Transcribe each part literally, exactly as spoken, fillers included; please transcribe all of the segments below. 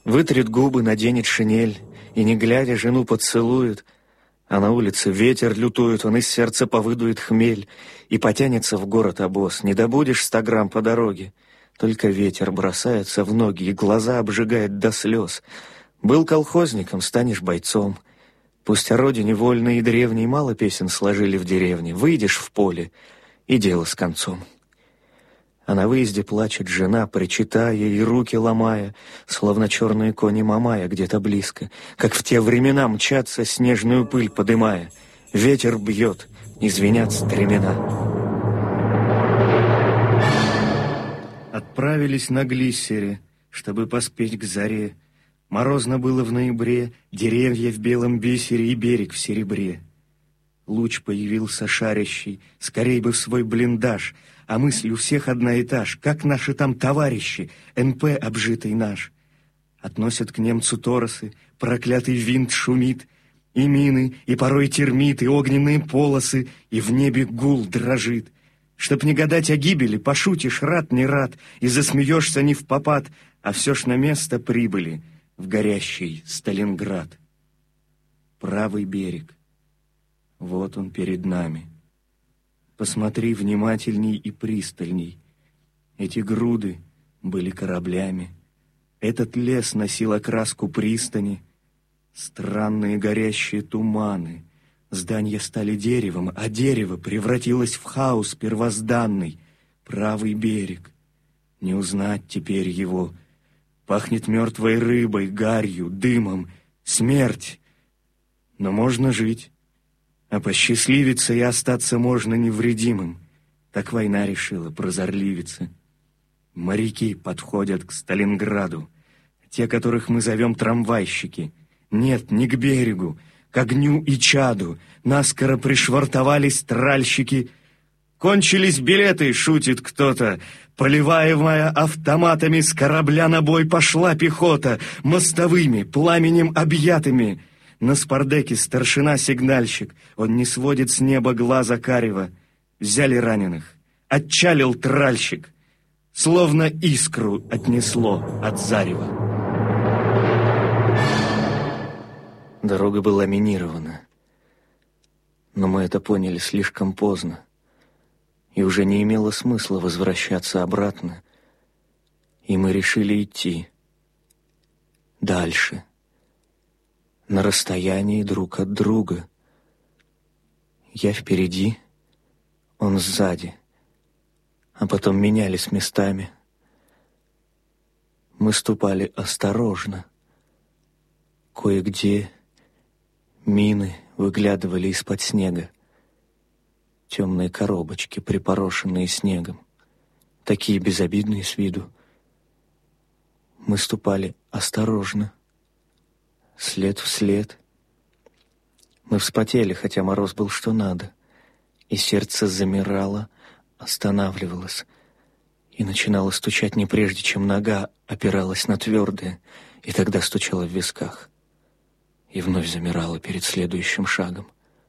Вытрет губы, наденет шинель, и, не глядя, жену поцелует. А на улице ветер лютует, он из сердца повыдует хмель, и потянется в город обоз. Не добудешь ста грамм по дороге, только ветер бросается в ноги, и глаза обжигает до слез. Был колхозником, станешь бойцом. Пусть о родине вольной и древней мало песен сложили в деревне. Выйдешь в поле, и дело с концом. А на выезде плачет жена, причитая и руки ломая, словно черные кони Мамая где-то близко, как в те времена мчатся, снежную пыль подымая. Ветер бьет, и звенят стремена. Отправились на глиссере, чтобы поспеть к заре. Морозно было в ноябре, деревья в белом бисере и берег в серебре. Луч появился шарящий, скорей бы в свой блиндаж, а мысль у всех одна и та ж, как наши там товарищи, эн пэ обжитый наш. Относят к немцу торосы, проклятый винт шумит, и мины, и порой термит, и огненные полосы, и в небе гул дрожит. Чтоб не гадать о гибели, пошутишь рад не рад, и засмеешься не впопад, а все ж на место прибыли, в горящий Сталинград. Правый берег, вот он перед нами. Посмотри внимательней и пристальней. Эти груды были кораблями. Этот лес носил окраску пристани. Странные горящие туманы. Здания стали деревом, а дерево превратилось в хаос первозданный. Правый берег. Не узнать теперь его. Пахнет мертвой рыбой, гарью, дымом. Смерть. Но можно жить. А посчастливиться и остаться можно невредимым. Так война решила, прозорливица. Моряки подходят к Сталинграду, те, которых мы зовем трамвайщики. Нет, не к берегу, к огню и чаду. Наскоро пришвартовались тральщики. Кончились билеты, шутит кто-то. Поливаемая автоматами, с корабля на бой пошла пехота, мостовыми, пламенем объятыми. На спардеке старшина-сигнальщик, он не сводит с неба глаза карего. Взяли раненых, отчалил тральщик, словно искру отнесло от зарева. Дорога была минирована, но мы это поняли слишком поздно, и уже не имело смысла возвращаться обратно, и мы решили идти дальше, на расстоянии друг от друга. Я впереди, он сзади, а потом менялись местами. Мы ступали осторожно. Кое-где мины выглядывали из-под снега. Темные коробочки, припорошенные снегом, такие безобидные с виду. Мы ступали осторожно, след в след. Мы вспотели, хотя мороз был что надо, и сердце замирало, останавливалось и начинало стучать не прежде, чем нога опиралась на твердое, и тогда стучало в висках, и вновь замирало перед следующим шагом.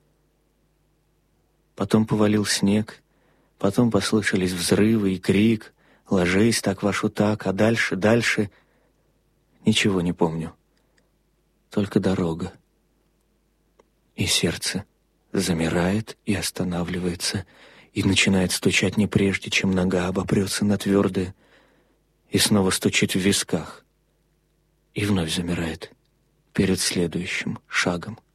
Потом повалил снег, потом послышались взрывы и крик: «Ложись, так вашу так», а дальше, дальше ничего не помню. Только дорога. И сердце замирает и останавливается, и начинает стучать не прежде, чем нога обопрется на твердое, и снова стучит в висках, и вновь замирает перед следующим шагом.